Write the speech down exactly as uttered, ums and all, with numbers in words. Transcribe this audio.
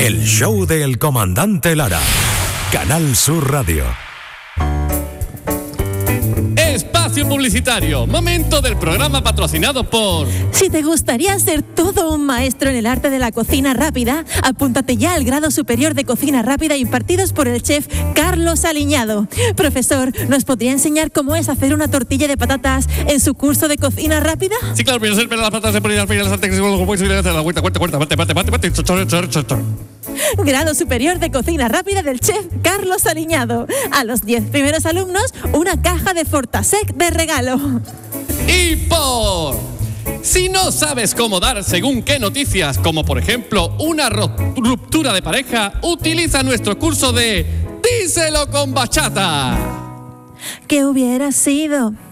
El show del comandante Lara. Canal Sur Radio. Espacio publicitario. Momento del programa patrocinado por... Si te gustaría ser todo un maestro en el arte de la cocina rápida, apúntate ya al grado superior de cocina rápida impartidos por el chef Carlos Aliñado. Profesor, ¿nos podría enseñar cómo es hacer una tortilla de patatas en su curso de cocina rápida? Sí, claro, pero las patatas se ponen al final, las antes que luego puedes ir a la vuelta, cuenta, cuenta, bate, bate, bate, bate, chor, chor, chor, chor. Grado superior de cocina rápida del chef Carlos Aliñado. A los diez primeros alumnos, una caja de Fortasec de regalo. Y por... Si no sabes cómo dar según qué noticias, como por ejemplo una ruptura de pareja, utiliza nuestro curso de Díselo con Bachata. ¿Qué hubiera sido